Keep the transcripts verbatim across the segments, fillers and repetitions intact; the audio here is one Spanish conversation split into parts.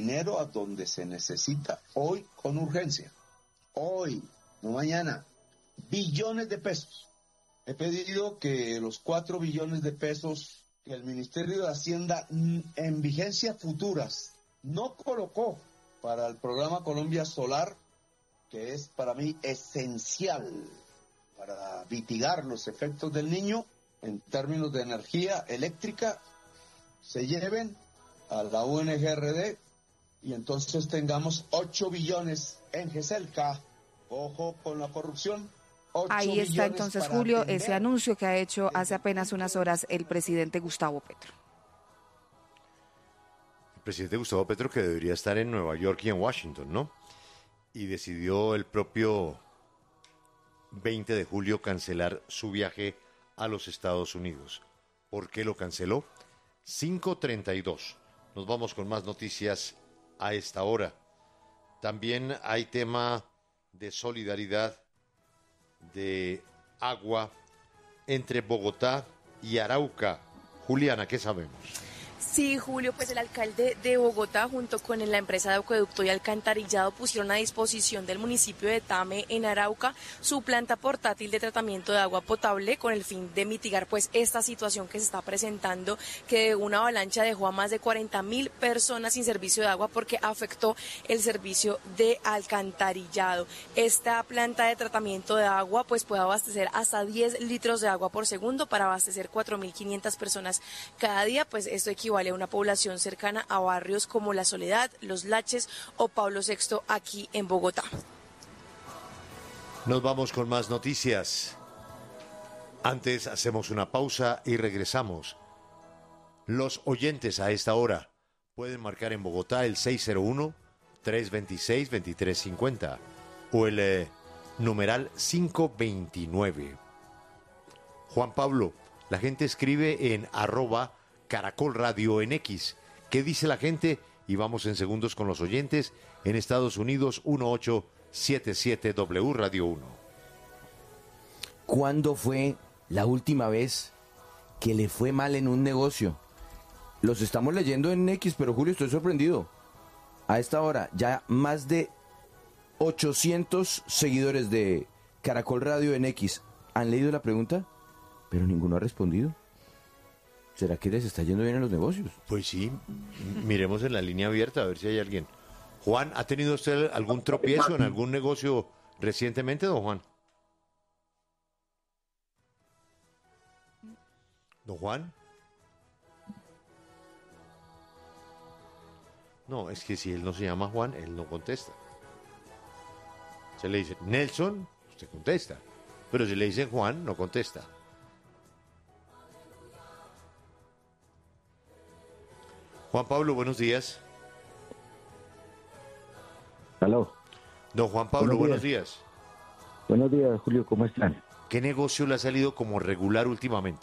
dinero a donde se necesita, hoy con urgencia, hoy, no mañana, billones de pesos. He pedido que los cuatro billones de pesos que el Ministerio de Hacienda en vigencias futuras no colocó para el programa Colombia Solar, que es para mí esencial para mitigar los efectos del Niño en términos de energía eléctrica, se lleven a la U N G R D y entonces tengamos ocho billones en GESELCA. Ojo con la corrupción. Ahí está entonces, Julio, atender. Ese anuncio que ha hecho hace apenas unas horas el presidente Gustavo Petro. El presidente Gustavo Petro, que debería estar en Nueva York y en Washington, ¿no? Y decidió el propio veinte de julio cancelar su viaje a los Estados Unidos. ¿Por qué lo canceló? cinco treinta y dos. Nos vamos con más noticias a esta hora. También hay tema de solidaridad de agua entre Bogotá y Arauca. Juliana, ¿qué sabemos? Sí, Julio, pues el alcalde de Bogotá junto con la empresa de acueducto y alcantarillado pusieron a disposición del municipio de Tame en Arauca su planta portátil de tratamiento de agua potable con el fin de mitigar pues esta situación que se está presentando, que una avalancha dejó a más de cuarenta mil personas sin servicio de agua porque afectó el servicio de alcantarillado. Esta planta de tratamiento de agua pues puede abastecer hasta diez litros de agua por segundo para abastecer cuatro mil quinientas personas cada día, pues esto equivale a una población cercana a barrios como La Soledad, Los Laches o Pablo sexto aquí en Bogotá. Nos vamos con más noticias. Antes hacemos una pausa y regresamos. Los oyentes a esta hora pueden marcar en Bogotá el seis cero uno, tres dos seis, dos tres cinco cero o el eh, numeral cinco veintinueve. Juan Pablo, la gente escribe en arroba Caracol Radio en X. ¿Qué dice la gente? Y vamos en segundos con los oyentes. En Estados Unidos, uno ocho siete siete W Radio uno. ¿Cuándo fue la última vez que le fue mal en un negocio? Los estamos leyendo en X, pero Julio, estoy sorprendido. A esta hora, ya más de ochocientos seguidores de Caracol Radio en X han leído la pregunta, pero ninguno ha respondido. ¿Será que les está yendo bien en los negocios? Pues sí, miremos en la línea abierta a ver si hay alguien. Juan, ¿ha tenido usted algún tropiezo en algún negocio recientemente, don Juan? ¿Don Juan? No, es que si él no se llama Juan, él no contesta. Se le dice Nelson, usted contesta. Pero si le dicen Juan, no contesta. Juan Pablo, buenos días. Aló. Don Juan Pablo, buenos días. Buenos días. Buenos días, Julio, ¿cómo están? ¿Qué negocio le ha salido como regular últimamente?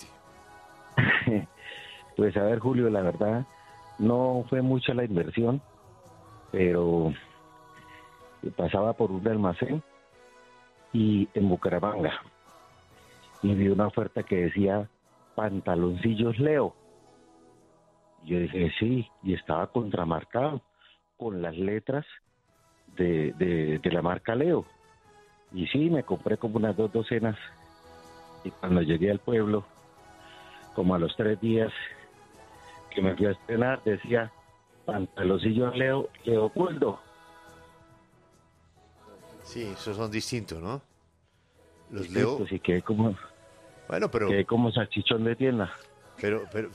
Pues a ver, Julio, la verdad, no fue mucha la inversión, pero pasaba por un almacén y en Bucaramanga y vi una oferta que decía pantaloncillos Leo. Yo dije, sí, y estaba contramarcado con las letras de, de, de la marca Leo. Y sí, me compré como unas dos docenas. Y cuando llegué al pueblo, como a los tres días que me fui a estrenar, decía, pantaloncillos Leo, Leopoldo. Sí, esos son distintos, ¿no? Los Distintos, Leo... sí, quedé como, bueno, pero... quedé como salchichón de tienda. Pero, pero...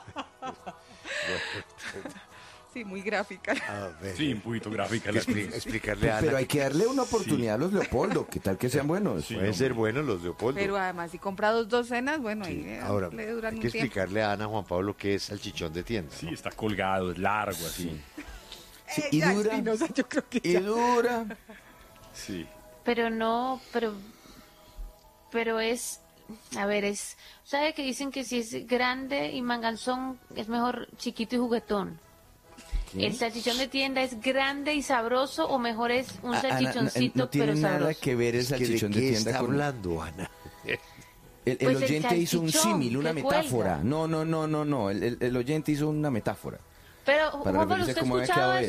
Sí, muy gráfica. A ver, sí, un poquito gráfica. La expli- explicarle a Ana. Pero hay que darle una oportunidad sí. a los Leopoldo, ¿qué tal que sean buenos? Sí, pueden ser buenos los Leopoldo. Pero además, si compra dos docenas, bueno, sí. ahí Ahora, le duran hay que un tiempo. explicarle a Ana, Juan Pablo, qué es salchichón de tienda. Sí, ¿no? Está colgado, es largo, así. Sí, y dura, Espinosa, yo creo que y ya. dura. Sí. Pero no, pero, pero es, a ver, es, ¿sabe que dicen que si es grande y manganzón es mejor chiquito y juguetón? ¿Qué? ¿El salchichón de tienda es grande y sabroso o mejor es un Ah, salchichoncito Ana, no, no tiene pero nada sabroso? que ver el salchichón ¿De qué de tienda está con... hablando, Ana? El, el Pues el oyente hizo un salchichón, símil, una que metáfora. cuelga. No, no, no, no, no. El, el, el oyente hizo una metáfora. Pero, Para Juan Pablo, referirse ¿usted a cómo había escuchaba quedado eso?